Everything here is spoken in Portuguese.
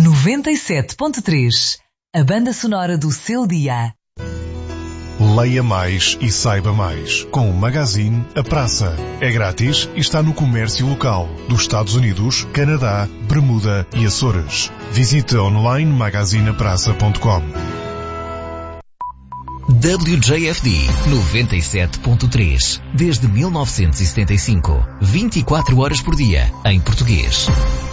97.3, a banda sonora do seu dia. Leia mais e saiba mais com o magazine A Praça. É grátis e está no comércio local dos Estados Unidos, Canadá, Bermuda e Açores. Visite online magazineapraça.com. WJFD 97.3. Desde 1975. 24 horas por dia, em português.